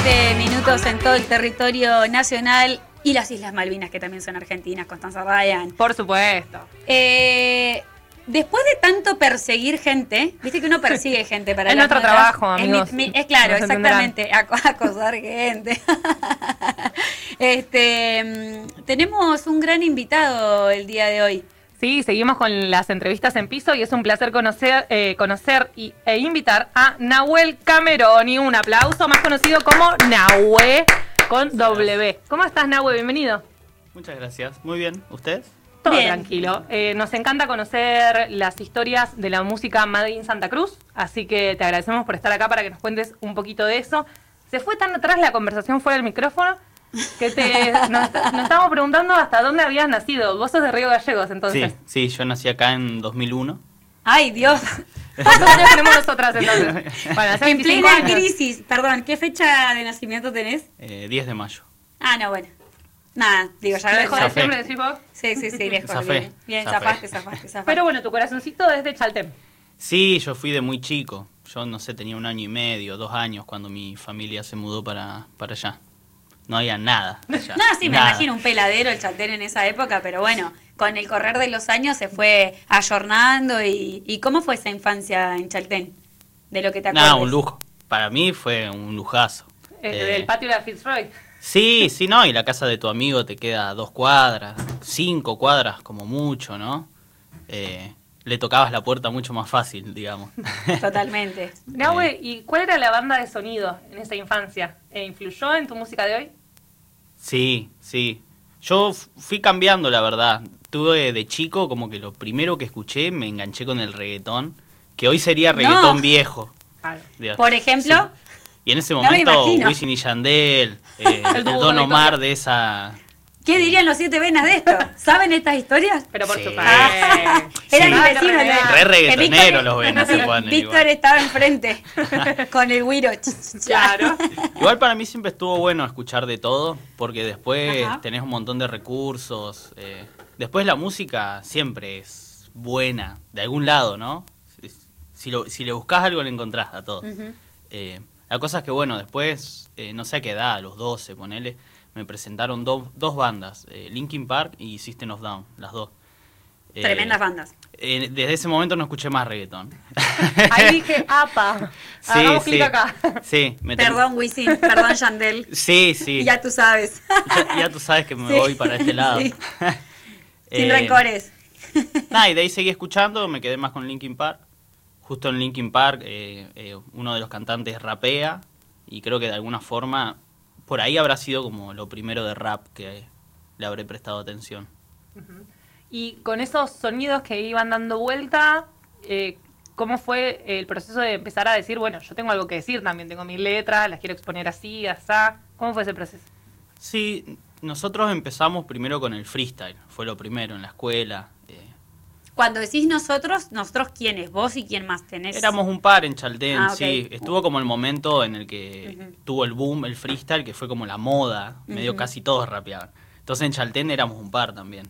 7 minutos en todo el territorio nacional y las Islas Malvinas, que también son argentinas, Constanza Ryan. Por supuesto. Después de tanto perseguir gente, viste que uno persigue gente para es las nuestro notas. trabajo, amigos. Es claro, Nos exactamente, acosar gente. Tenemos un gran invitado el día de hoy. Sí, seguimos con las entrevistas en piso y es un placer conocer e invitar a Nahuel Cameroni. Un aplauso, más conocido como Nahue con W. ¿Cómo estás, Nahue? Bienvenido. Muchas gracias. Muy bien. ¿Ustedes? Todo bien. Tranquilo. Nos encanta conocer las historias de la música Made in Santa Cruz, así que te agradecemos por estar acá para que nos cuentes un poquito de eso. Se fue tan atrás la conversación fuera del micrófono que nos estábamos preguntando hasta dónde habías nacido. Vos sos de Río Gallegos, entonces. Sí, yo nací acá en 2001. ¡Ay, Dios! ¿Cuántos años tenemos nosotras entonces? Bueno, hace En 25 plena años. crisis. Perdón, ¿qué fecha de nacimiento tenés? 10 de mayo. Ah, no, bueno. Nada, digo, ya ¿Lejos de Zafé. siempre decís vos? Sí, lejos. Zafé. Bien, Zafé. zafaste. Pero bueno, tu corazoncito es de Chaltén. Sí, yo fui de muy chico. Yo, no sé, tenía 1 año y medio, 2 años cuando mi familia se mudó para allá. No había nada allá. No, sí, me imagino un peladero el Chaltén en esa época, pero bueno, con el correr de los años se fue ayornando. ¿Y cómo fue esa infancia en Chaltén? De lo que te acuerdas. Un lujo. Para mí fue un lujazo. Del patio de la Fitzroy. Sí, no, y la casa de tu amigo te queda a 2 cuadras, 5 cuadras como mucho, ¿no? Le tocabas la puerta mucho más fácil, digamos. Totalmente. Nahue, ¿y cuál era la banda de sonido en esa infancia? ¿Influyó en tu música de hoy? Sí. Yo fui cambiando, la verdad. Tuve de chico como que lo primero que escuché me enganché con el reggaetón, que hoy sería reggaetón viejo. Claro. Digamos. Por ejemplo, Sí. Y en ese me momento imagino. Wisin y Yandel, el dúo Don de Omar Victoria. de esa... ¿qué dirían los 7 venas de esto? ¿Saben estas historias? Pero por Sí. supuesto. Era Sí. mi vecino. Re reggaetonero Víctor- los venas se ponen Víctor igual. estaba enfrente con el güiro. Claro. Igual para mí siempre estuvo bueno escuchar de todo, porque después Ajá. tenés un montón de recursos. Después la música siempre es buena, de algún lado, ¿no? Si le buscas algo le encontrás a todo. Ujú. La cosa es que, bueno, después, no sé a qué edad, a los 12, ponele, me presentaron dos bandas, Linkin Park y System of a Down, las dos. Tremendas bandas. Desde ese momento no escuché más reggaetón. Ahí dije, apa. Hagamos clic acá. Sí, Perdón, Wisin, perdón, Yandel. Sí. Ya tú sabes. Ya tú sabes que me Sí. voy para este lado. Sí. Sin rencores. Nada, y de ahí seguí escuchando, me quedé más con Linkin Park. Justo en Linkin Park, uno de los cantantes rapea, y creo que de alguna forma, por ahí habrá sido como lo primero de rap que le habré prestado atención. Y con esos sonidos que iban dando vuelta, ¿cómo fue el proceso de empezar a decir, bueno, yo tengo algo que decir también, tengo mis letras, las quiero exponer así, asá? ¿Cómo fue ese proceso? Sí, nosotros empezamos primero con el freestyle, fue lo primero en la escuela. Cuando decís nosotros ¿quiénes? ¿Vos y quién más tenés? Éramos un par en Chaltén, Ah, ok. sí. Estuvo como el momento en el que tuvo el boom, el freestyle, que fue como la moda, medio casi todos rapeaban. Entonces en Chaltén éramos un par también.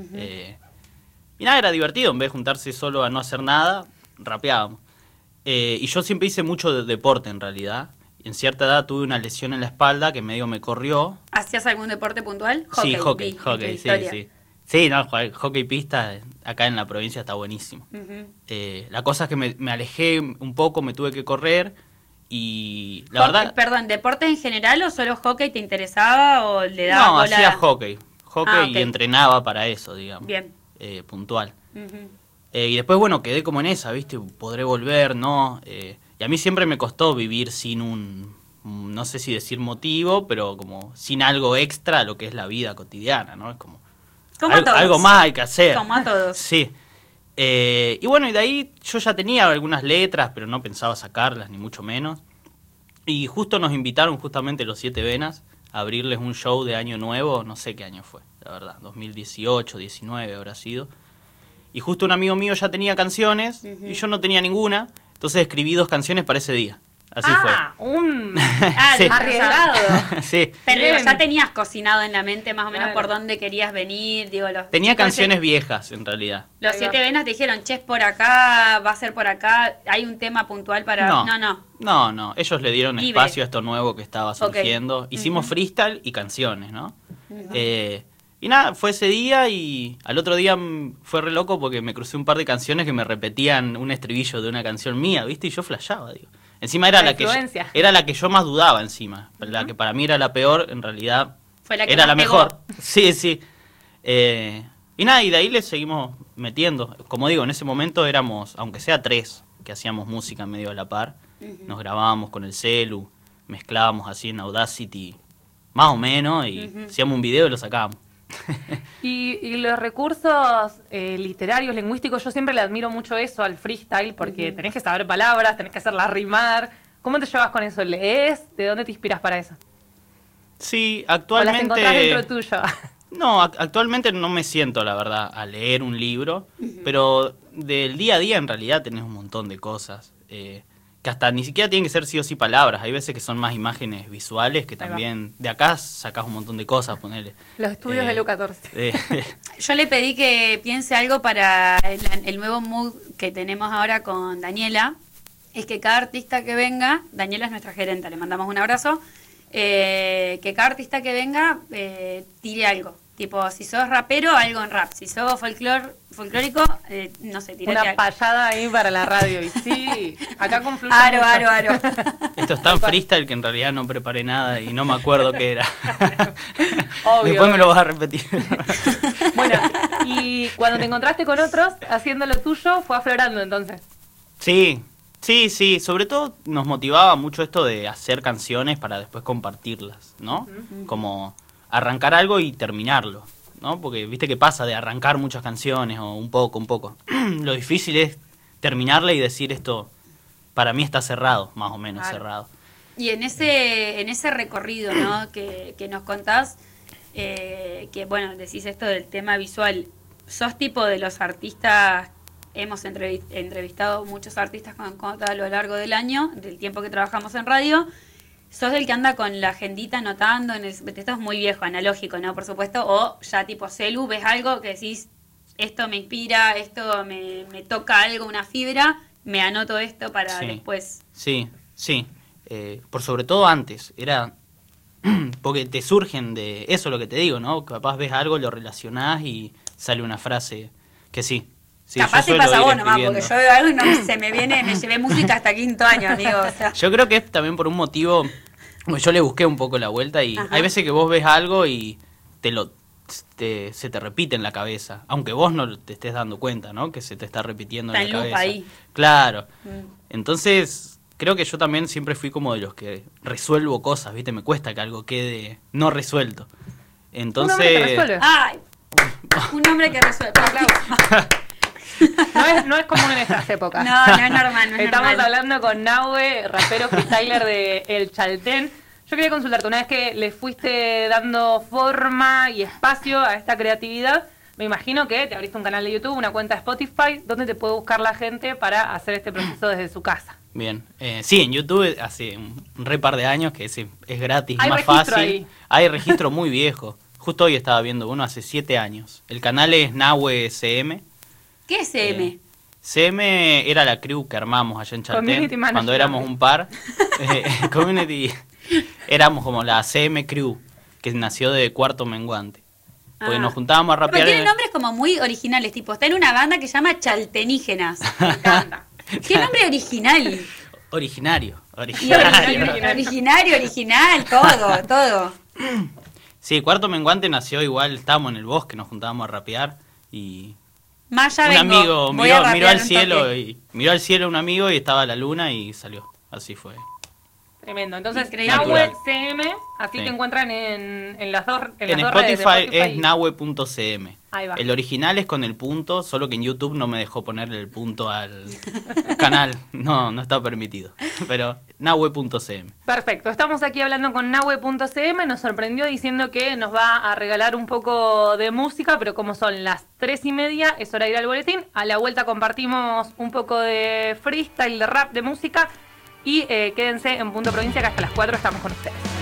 Y nada, era divertido, en vez de juntarse solo a no hacer nada, rapeábamos. Y yo siempre hice mucho de deporte en realidad. En cierta edad tuve una lesión en la espalda que medio me corrió. ¿Hacías algún deporte puntual? Sí, hockey, vi en hockey, tu sí, historia. sí. Sí, no, hockey pista acá en la provincia está buenísimo. Ujú. La cosa es que me alejé un poco, me tuve que correr y la verdad... Perdón, ¿deporte en general o solo hockey te interesaba o le dabas No, bola? hacía hockey Ah, ok. y entrenaba para eso, digamos. Bien. Puntual. Ujú. Y después, bueno, quedé como en esa, ¿viste? Podré volver, ¿no? Y a mí siempre me costó vivir sin no sé si decir motivo, pero como sin algo extra a lo que es la vida cotidiana, ¿no? Es como Como a todos. algo más hay que hacer. Como a todos. Sí. Y bueno, y de ahí yo ya tenía algunas letras, pero no pensaba sacarlas, ni mucho menos. Y justo nos invitaron justamente los 7 Venas a abrirles un show de Año Nuevo, no sé qué año fue, la verdad, 2018, 19 habrá sido. Y justo un amigo mío ya tenía canciones y yo no tenía ninguna, entonces escribí 2 canciones para ese día. Así un Sí. arriesgado. fue. Sí. Pero Bien. ya tenías cocinado en la mente más o menos Claro. por dónde querías venir, digo, Tenía chicos, canciones viejas, en realidad. Los Ahí 7 va. venas te dijeron, che, es por acá, va a ser por acá, hay un tema puntual para... No. Ellos le dieron Libre. espacio a esto nuevo que estaba surgiendo. Hicimos Ujú. freestyle y canciones, ¿no? Y nada, fue ese día y al otro día fue re loco porque me crucé un par de canciones que me repetían un estribillo de una canción mía, ¿viste? Y yo flasheaba, digo. Encima era La la que yo, influencia. era la que yo más dudaba encima. La que para mí era la peor, en realidad Fue la que era más la pegó. mejor. Sí, sí. Y nada, y de ahí le seguimos metiendo. Como digo, en ese momento éramos, aunque sea 3, que hacíamos música medio a la par. Nos grabábamos con el celu, mezclábamos así en Audacity, más o menos, y hacíamos un video y lo sacábamos. Y los recursos literarios, lingüísticos, yo siempre le admiro mucho eso al freestyle, porque tenés que saber palabras, tenés que hacerlas rimar. ¿Cómo te llevas con eso? ¿Lees? ¿De dónde te inspiras para eso? Sí, ¿O las actualmente... encontrás dentro tuyo? No, actualmente no me siento, la verdad, a leer un libro, pero del día a día en realidad tenés un montón de cosas, que hasta ni siquiera tienen que ser sí o sí palabras, hay veces que son más imágenes visuales, que Ahí va. también de acá sacás un montón de cosas, ponele. Los estudios de Lu 14. Yo le pedí que piense algo para el nuevo mood que tenemos ahora con Daniela. Es que cada artista que venga, Daniela es nuestra gerenta, le mandamos un abrazo, que cada artista que venga tire algo. Tipo, si sos rapero, algo en rap. Si sos folclórico, no sé, tirate Una algo. payada ahí para la radio. Y sí, acá confluye Aro, mucho. aro. Esto es tan freestyle que en realidad no preparé nada y no me acuerdo qué era. Obvio. Después me lo vas a repetir. Bueno, y cuando te encontraste con otros haciendo lo tuyo, fue aflorando entonces. Sí, sobre todo nos motivaba mucho esto de hacer canciones para después compartirlas, ¿no? Como arrancar algo y terminarlo, ¿no? Porque viste que pasa de arrancar muchas canciones o un poco. Lo difícil es terminarla y decir esto, para mí está cerrado, más o menos Claro. cerrado. Y en ese recorrido, ¿no? que nos contás, que bueno, decís esto del tema visual, sos tipo de los artistas, hemos entrevistado muchos artistas con a lo largo del año, del tiempo que trabajamos en radio, sos el que anda con la agendita anotando, esto es muy viejo, analógico, ¿no? Por supuesto, o ya tipo celu, ves algo que decís, esto me inspira, esto me toca algo, una fibra, me anoto esto para Sí. después. Sí. Por sobre todo antes, era porque te surgen de eso lo que te digo, ¿no? Capaz ves algo, lo relacionás y sale una frase que sí. Capaz yo te suelo pasa a ir vos nomás, escribiendo. porque yo veo algo y no se me viene, me llevé música hasta quinto año, amigo. O sea, Yo creo que es también por un motivo, pues yo le busqué un poco la vuelta y Ajá. hay veces que vos ves algo y se te repite en la cabeza, aunque vos no te estés dando cuenta, ¿no? Que se te está repitiendo Está en la en loop cabeza. ahí. Claro. Mm. Entonces, creo que yo también siempre fui como de los que resuelvo cosas, ¿viste? Me cuesta que algo quede no resuelto. Un hombre que Entonces, resuelve. ¡ay! Un hombre que resuelve. No es común en estas épocas. No es normal, no es Estamos normal. hablando con Nahue, rapero freestyler de El Chaltén. Yo quería consultarte, una vez que le fuiste dando forma y espacio a esta creatividad, me imagino que te abriste un canal de YouTube, una cuenta de Spotify, donde te puede buscar la gente para hacer este proceso desde su casa. bien. Sí, en YouTube hace un re par de años que es gratis, Hay más registro fácil. ahí. Hay registro muy viejo. Justo hoy estaba viendo uno hace 7 años. El canal es Nahue CM. ¿Qué es M? CM era la crew que armamos allá en Chaltén Community manager. cuando éramos un par. Community. Éramos como la CM crew, que nació de Cuarto Menguante. Porque Ah. nos juntábamos a Pero rapear. tienen nombres como muy originales, tipo, está en una banda que se llama Chaltenígenas. Me encanta. ¿Qué nombre original? Originario. Y original, todo. Sí, Cuarto Menguante nació igual, estábamos en el bosque, nos juntábamos a rapear y Más ya un vengo. amigo Voy a miró rapear al un cielo toque. y miró al cielo un amigo y estaba la luna y salió. Así fue. Tremendo. Entonces, Increíble. Nahue CM, así Sí. te encuentran en las dos En dos redes de Spotify es y- nahue.cm. Ahí va. El original es con el punto, solo que en YouTube no me dejó ponerle el punto al canal. No está permitido. Pero nahue.cm. Perfecto, estamos aquí hablando con Nahue.cm, nos sorprendió diciendo que nos va a regalar un poco de música, pero como son las 3:30, es hora de ir al boletín. A la vuelta compartimos un poco de freestyle, de rap, de música Y quédense en Punto Provincia, que hasta las 4 estamos con ustedes.